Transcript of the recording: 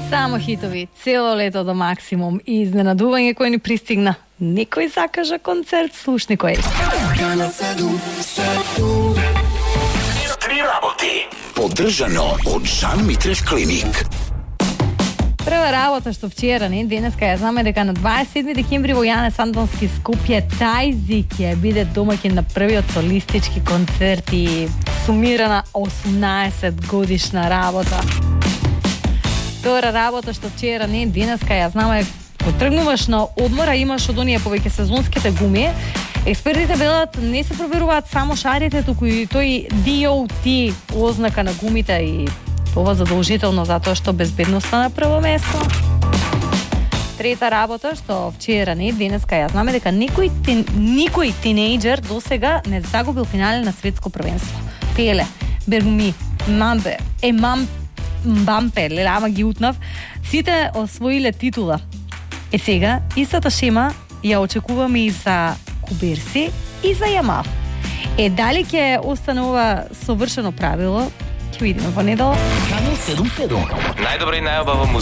Само хитови, цело лето до максимум и изненадување кој ни пристигна. Некој закажа концерт, слушни кој. Три работи. Поддржано од Жан Митрев Клиник. Прва работа што вчера, денеска ја знаме дека на 27 декември во Јанес Антонски Скопје Тајзи ќе биде домаќин на првиот солистички концерт и сумирана 18 годишна работа. Втора работа што вчера, денеска ја знаме, потргнуваш на одмора, имаш од оние повеќе сезонските гуми. Експертите велат не се проверуваат само шарите, туку и тој DOT ознака на гумите и ова задолжително затоа што безбедноста на прво место. Трета работа што вчера, денеска ја знаме дека никој тинејџер досега не загубил финале на светско првенство. Пеле, Бергми, Мамбе, Мбампе, Лелама ги утнав, сите освоиле титула. Сега, истата шема ја очекуваме и за Куберси и за Ямал. Дали ќе остане ова совршено правило, ќе видиме во недела. Канал 7 Најдобра и најубава